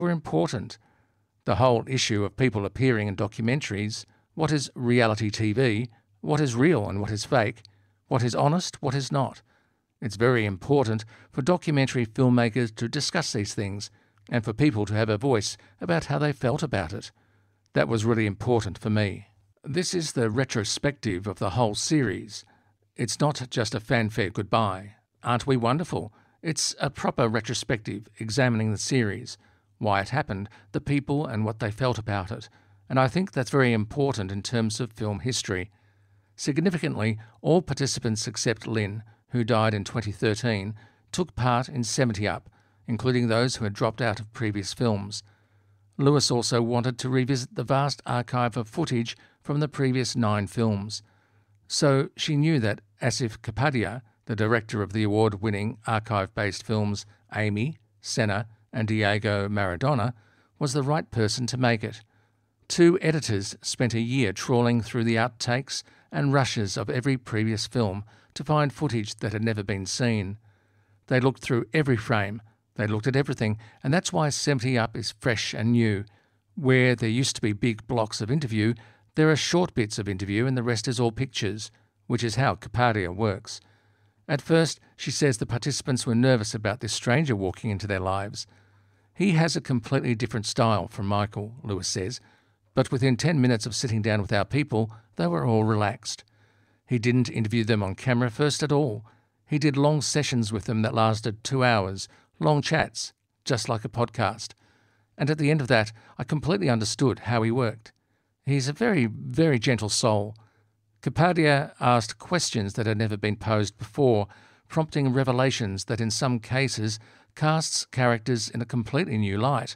were important. The whole issue of people appearing in documentaries, what is reality TV, what is real and what is fake, what is honest, what is not. It's very important for documentary filmmakers to discuss these things and for people to have a voice about how they felt about it. That was really important for me. This is the retrospective of the whole series. It's not just a fanfare goodbye. Aren't we wonderful? It's a proper retrospective examining the series, why it happened, the people and what they felt about it. And I think that's very important in terms of film history. Significantly, all participants except Lynn, who died in 2013, took part in 70 Up, including those who had dropped out of previous films. Lewis also wanted to revisit the vast archive of footage from the previous 9 films. So she knew that Asif Kapadia, the director of the award-winning archive-based films Amy, Senna and Diego Maradona, was the right person to make it. 2 editors spent a year trawling through the outtakes and rushes of every previous film to find footage that had never been seen. They looked through every frame, they looked at everything, and that's why 70 Up is fresh and new. Where there used to be big blocks of interview, there are short bits of interview and the rest is all pictures, which is how Kapadia works. At first, she says the participants were nervous about this stranger walking into their lives. He has a completely different style from Michael, Lewis says, but within 10 minutes of sitting down with our people, they were all relaxed. He didn't interview them on camera first at all. He did long sessions with them that lasted 2 hours, long chats, just like a podcast. And at the end of that, I completely understood how he worked. He's a very, very gentle soul. Kapadia asked questions that had never been posed before, prompting revelations that in some cases casts characters in a completely new light.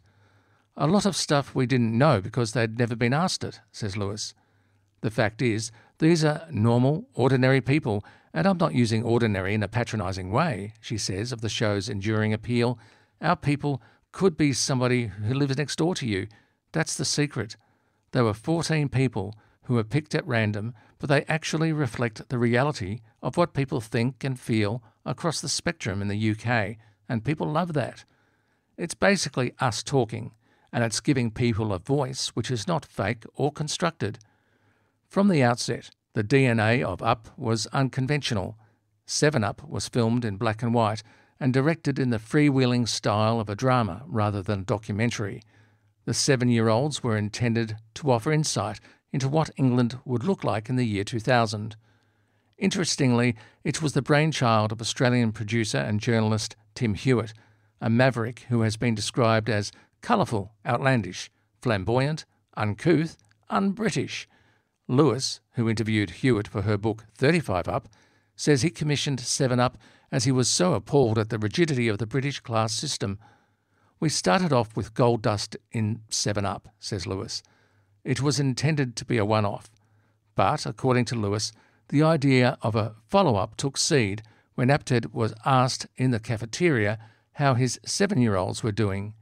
A lot of stuff we didn't know because they'd never been asked it, says Lewis. The fact is, these are normal, ordinary people, and I'm not using ordinary in a patronising way, she says, of the show's enduring appeal. Our people could be somebody who lives next door to you. That's the secret. There were 14 people who were picked at random, but they actually reflect the reality of what people think and feel across the spectrum in the UK, and people love that. It's basically us talking, and it's giving people a voice which is not fake or constructed. From the outset, the DNA of Up was unconventional. 7 Up was filmed in black and white and directed in the freewheeling style of a drama rather than a documentary. The 7-year-olds were intended to offer insight into what England would look like in the year 2000. Interestingly, it was the brainchild of Australian producer and journalist Tim Hewitt, a maverick who has been described as colourful, outlandish, flamboyant, uncouth, un-British. Lewis, who interviewed Hewitt for her book 35 Up, says he commissioned 7 Up as he was so appalled at the rigidity of the British class system. We started off with gold dust in 7 Up, says Lewis. It was intended to be a one-off. But, according to Lewis, the idea of a follow-up took seed when Apted was asked in the cafeteria how his 7-year-olds were doing.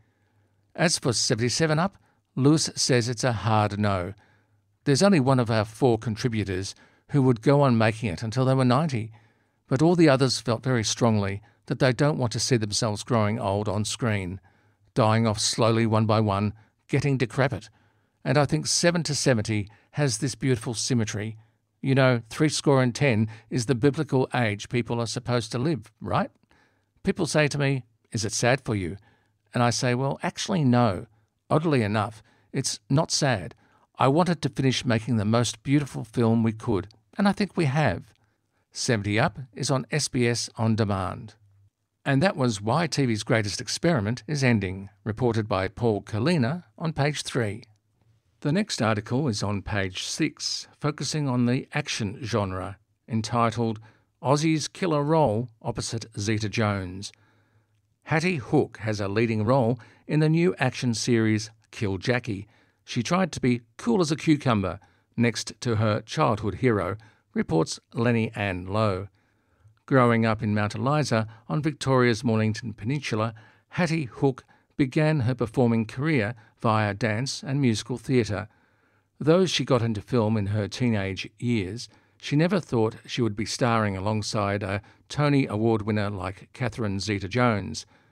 As for 77 Up, Lewis says it's a hard no. There's only one of our 4 contributors who would go on making it until they were 90, but all the others felt very strongly that they don't want to see themselves growing old on screen, dying off slowly one by one, getting decrepit. And I think 7 to 70 has this beautiful symmetry. You know, 70 is the biblical age people are supposed to live, right? People say to me, "Is it sad for you?" And I say, well, actually no. Oddly enough, it's not sad. I wanted to finish making the most beautiful film we could, and I think we have. 70 Up is on SBS On Demand. And that was why TV's greatest experiment is ending, reported by Paul Kalina on page 3. The next article is on page 6, focusing on the action genre, entitled Aussie's Killer Role Opposite Zeta-Jones. Hattie Hook has a leading role in the new action series Kill Jackie. She tried to be cool as a cucumber next to her childhood hero, reports Lenny Ann Lowe. Growing up in Mount Eliza on Victoria's Mornington Peninsula, Hattie Hook began her performing career via dance and musical theatre. Though she got into film in her teenage years, she never thought she would be starring alongside a Tony Award winner like Catherine Zeta-Jones.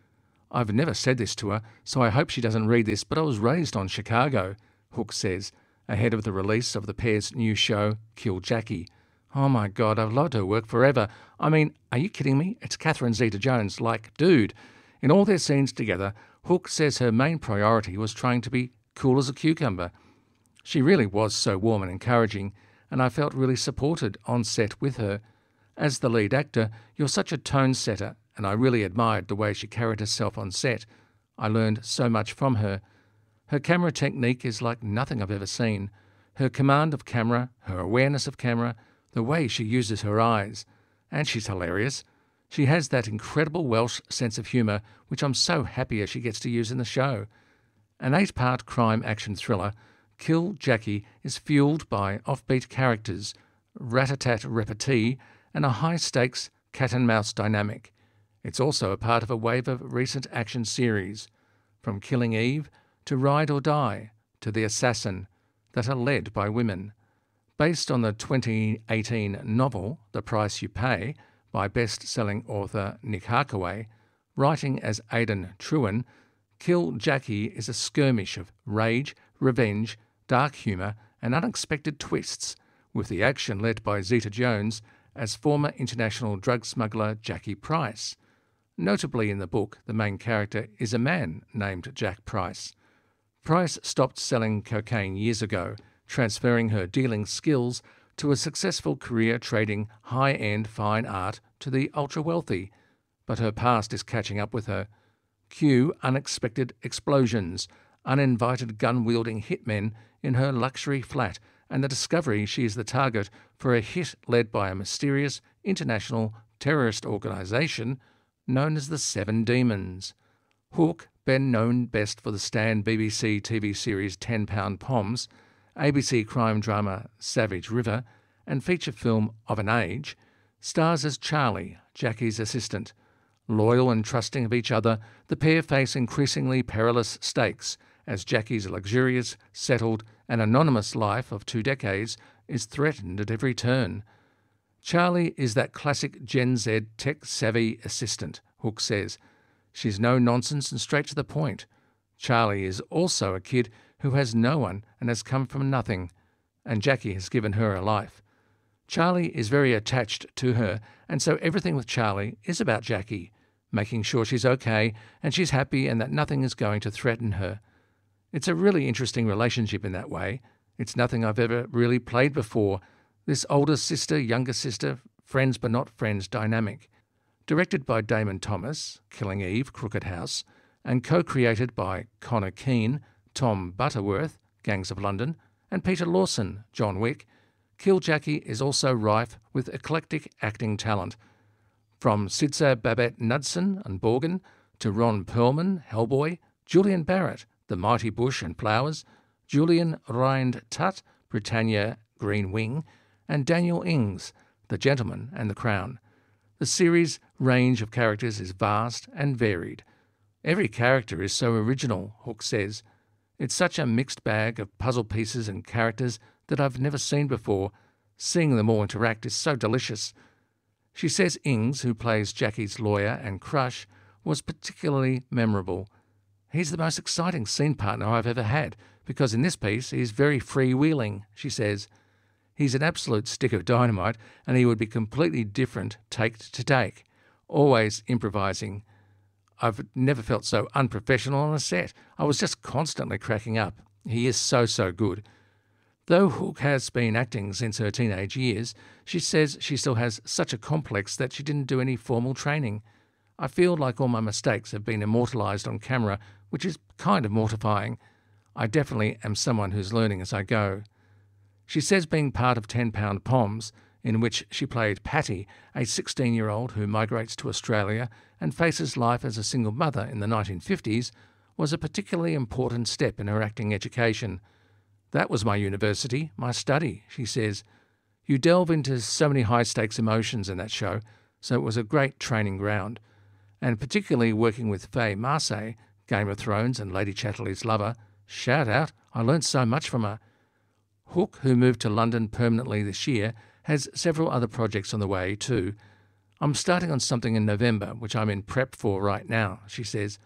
I've never said this to her, so I hope she doesn't read this, but I was raised on Chicago, Hook says, ahead of the release of the pair's new show, Kill Jackie. Oh my God, I've loved her work forever. I mean, are you kidding me? It's Catherine Zeta-Jones, like, dude. In all their scenes together, Hook says her main priority was trying to be cool as a cucumber. She really was so warm and encouraging, and I felt really supported on set with her. As the lead actor, you're such a tone setter, and I really admired the way she carried herself on set. I learned so much from her. Her camera technique is like nothing I've ever seen. Her command of camera, her awareness of camera, the way she uses her eyes. And she's hilarious. She has that incredible Welsh sense of humour, which I'm so happy she gets to use in the show. An 8-part crime action thriller, Kill Jackie is fueled by offbeat characters, rat-a-tat repartee, and a high-stakes cat-and-mouse dynamic. It's also a part of a wave of recent action series, from Killing Eve to Ride or Die to The Assassin, that are led by women. Based on the 2018 novel The Price You Pay by best-selling author Nick Harkaway, writing as Aidan Trewin, Kill Jackie is a skirmish of rage, revenge, dark humour and unexpected twists, with the action led by Zeta-Jones as former international drug smuggler Jackie Price. Notably in the book, the main character is a man named Jack Price. Price stopped selling cocaine years ago, transferring her dealing skills to a successful career trading high-end fine art to the ultra-wealthy, but her past is catching up with her. Cue unexpected explosions, uninvited gun-wielding hitmen in her luxury flat, and the discovery she is the target for a hit led by a mysterious international terrorist organisation known as the Seven Demons. Hook, known best for the Stan BBC TV series 10 Pound Poms, ABC crime drama Savage River, and feature film Of an Age, stars as Charlie, Jackie's assistant. Loyal and trusting of each other, the pair face increasingly perilous stakes as Jackie's luxurious, settled, and anonymous life of 2 decades is threatened at every turn. Charlie is that classic Gen Z tech-savvy assistant, Hook says. She's no nonsense and straight to the point. Charlie is also a kid who has no one and has come from nothing, and Jackie has given her a life. Charlie is very attached to her, and so everything with Charlie is about Jackie, making sure she's okay and she's happy and that nothing is going to threaten her. It's a really interesting relationship in that way. It's nothing I've ever really played before, this older sister, younger sister, friends but not friends dynamic. Directed by Damon Thomas, Killing Eve, Crooked House, and co-created by Connor Keane, Tom Butterworth, Gangs of London, and Peter Lawson, John Wick, Kill Jackie is also rife with eclectic acting talent. From Sidsa Babette Knudsen and Borgen to Ron Perlman, Hellboy, Julian Barrett, The Mighty Bush and Flowers, Julian Rind Tutt, Britannia Green Wing, and Daniel Ings, The Gentleman and the Crown. The series' range of characters is vast and varied. Every character is so original, Hook says. It's such a mixed bag of puzzle pieces and characters that I've never seen before. Seeing them all interact is so delicious. She says Ings, who plays Jackie's lawyer and crush, was particularly memorable. He's the most exciting scene partner I've ever had, because in this piece he's very freewheeling, she says. He's an absolute stick of dynamite, and he would be completely different take to take, always improvising. I've never felt so unprofessional on a set. I was just constantly cracking up. He is so good. Though Hook has been acting since her teenage years, she says she still has such a complex that she didn't do any formal training. I feel like all my mistakes have been immortalised on camera, which is kind of mortifying. I definitely am someone who's learning as I go. She says being part of 10 Pound Poms, in which she played Patty, a 16-year-old who migrates to Australia and faces life as a single mother in the 1950s, was a particularly important step in her acting education. That was my university, my study, she says. You delve into so many high-stakes emotions in that show, so it was a great training ground. And particularly working with Faye Marsay, Game of Thrones and Lady Chatterley's lover, shout out, I learned so much from her. Hook, who moved to London permanently this year, has several other projects on the way too. I'm starting on something in November, which I'm in prep for right now, she says.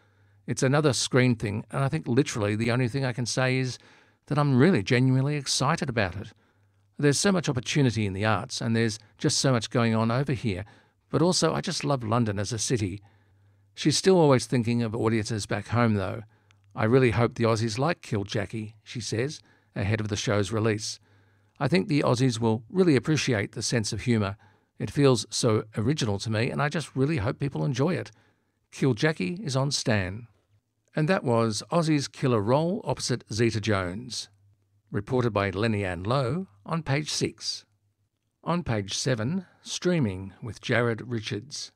It's another screen thing, and I think literally the only thing I can say is that I'm really genuinely excited about it. There's so much opportunity in the arts, and there's just so much going on over here, but also I just love London as a city. She's still always thinking of audiences back home, though. I really hope the Aussies like Kill Jackie, she says, ahead of the show's release. I think the Aussies will really appreciate the sense of humour. It feels so original to me, and I just really hope people enjoy it. Kill Jackie is on Stan. And that was Aussie's killer role opposite Zeta Jones, reported by Lenny Ann Lowe on page 6. On page 7, Streaming with Jared Richards.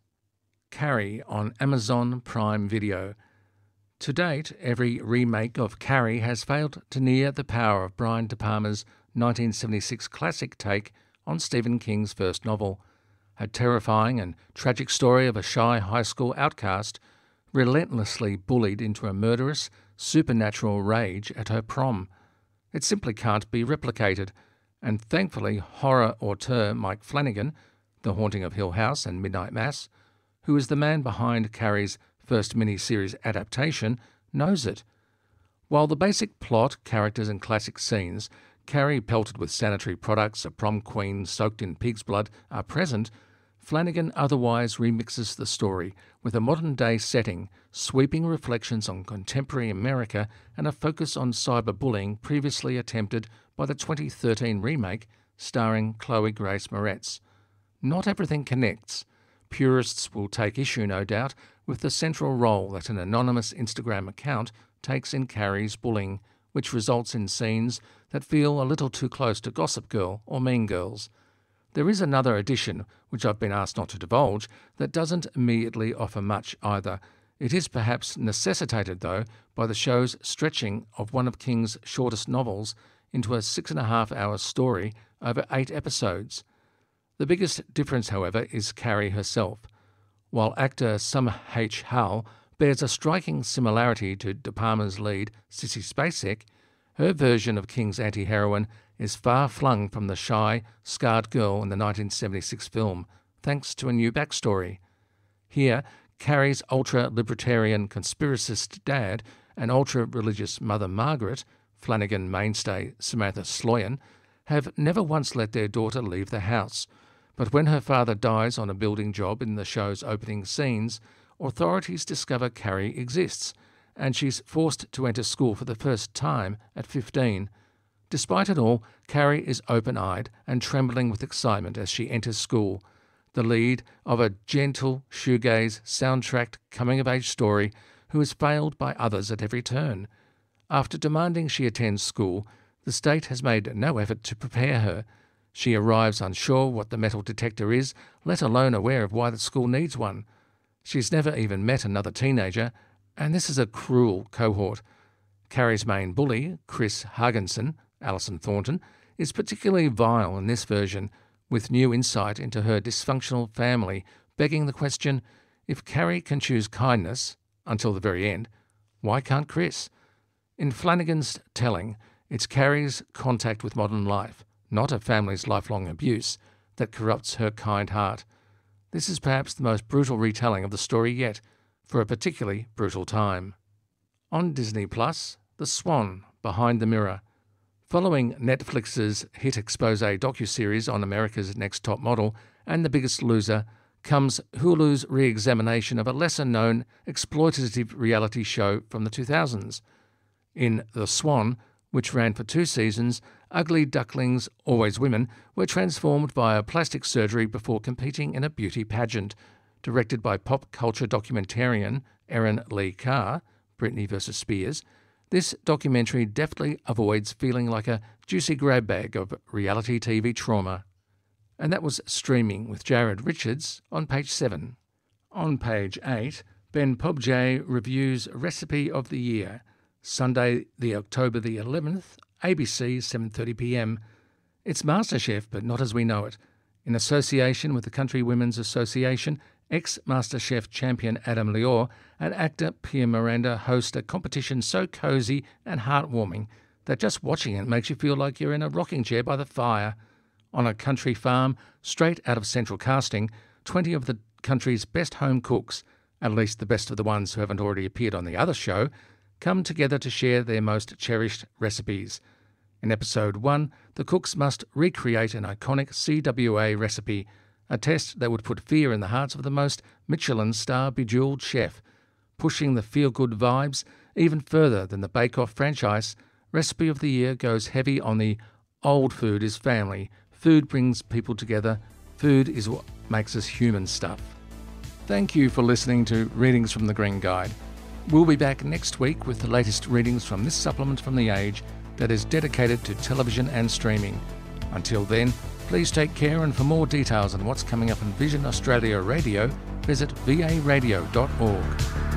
Carrie on Amazon Prime Video. To date, every remake of Carrie has failed to near the power of Brian De Palma's 1976 classic take on Stephen King's first novel, a terrifying and tragic story of a shy high school outcast relentlessly bullied into a murderous, supernatural rage at her prom. It simply can't be replicated, and thankfully horror auteur Mike Flanagan, The Haunting of Hill House and Midnight Mass, who is the man behind Carrie's first mini-series adaptation, knows it. While the basic plot, characters and classic scenes, Carrie pelted with sanitary products, a prom queen soaked in pig's blood, are present, Flanagan otherwise remixes the story with a modern-day setting, sweeping reflections on contemporary America and a focus on cyberbullying previously attempted by the 2013 remake starring Chloe Grace Moretz. Not everything connects. Purists will take issue, no doubt, with the central role that an anonymous Instagram account takes in Carrie's bullying, which results in scenes that feel a little too close to Gossip Girl or Mean Girls. There is another addition, which I've been asked not to divulge, that doesn't immediately offer much either. It is perhaps necessitated, though, by the show's stretching of one of King's shortest novels into a 6.5-hour story over 8 episodes. The biggest difference, however, is Carrie herself. While actor Summer H. Howell bears a striking similarity to De Palma's lead, Sissy Spacek, her version of King's anti-heroine is far flung from the shy, scarred girl in the 1976 film, thanks to a new backstory. Here, Carrie's ultra-libertarian conspiracist dad and ultra-religious mother Margaret, Flanagan mainstay Samantha Sloyan, have never once let their daughter leave the house. But when her father dies on a building job in the show's opening scenes, authorities discover Carrie exists, and she's forced to enter school for the first time at 15. Despite it all, Carrie is open-eyed and trembling with excitement as she enters school, the lead of a gentle, shoegaze, soundtracked coming-of-age story who is failed by others at every turn. After demanding she attend school, the state has made no effort to prepare her. She arrives unsure what the metal detector is, let alone aware of why the school needs one. She's never even met another teenager, and this is a cruel cohort. Carrie's main bully, Chris Hagenson, Alison Thornton, is particularly vile in this version, with new insight into her dysfunctional family begging the question, if Carrie can choose kindness, until the very end, why can't Chris? In Flanagan's telling, it's Carrie's contact with modern life, not her family's lifelong abuse, that corrupts her kind heart. This is perhaps the most brutal retelling of the story yet, for a particularly brutal time. On Disney+, The Swan, Behind the Mirror. Following Netflix's hit expose docuseries on America's Next Top Model and The Biggest Loser, comes Hulu's re-examination of a lesser-known exploitative reality show from the 2000s. In The Swan, which ran for 2 seasons, ugly ducklings, always women, were transformed via plastic surgery before competing in a beauty pageant. Directed by pop culture documentarian Erin Lee Carr, Britney vs. Spears, this documentary deftly avoids feeling like a juicy grab bag of reality TV trauma. And that was Streaming with Jared Richards on page 7. On page 8, Ben Pobjay reviews Recipe of the Year, Sunday, the October the 11th, ABC, 7:30 p.m. It's MasterChef, but not as we know it. In association with the Country Women's Association, ex-MasterChef champion Adam Lior and actor Pierre Miranda host a competition so cosy and heartwarming that just watching it makes you feel like you're in a rocking chair by the fire. On a country farm, straight out of Central Casting, 20 of the country's best home cooks, at least the best of the ones who haven't already appeared on the other show, come together to share their most cherished recipes. In episode 1, the cooks must recreate an iconic CWA recipe, a test that would put fear in the hearts of the most Michelin star-bejeweled chef. Pushing the feel-good vibes even further than the Bake Off franchise, Recipe of the Year goes heavy on the old food is family, food brings people together, food is what makes us human stuff. Thank you for listening to Readings from the Green Guide. We'll be back next week with the latest readings from this supplement from The Age that is dedicated to television and streaming. Until then, please take care, and for more details on what's coming up in Vision Australia Radio, visit varadio.org.